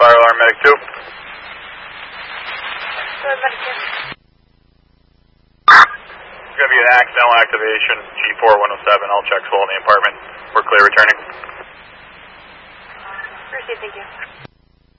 fire alarm, medic 2. It's going to be an accidental activation, G4107, all checks full in the apartment. We're clear returning. Appreciate it, thank you.